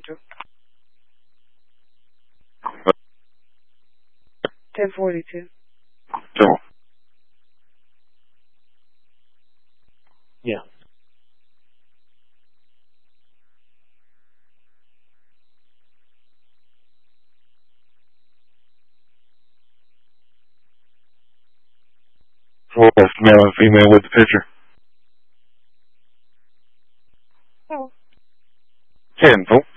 1042. 1042. So. Yeah. Well, male and female with the picture. Oh. 10,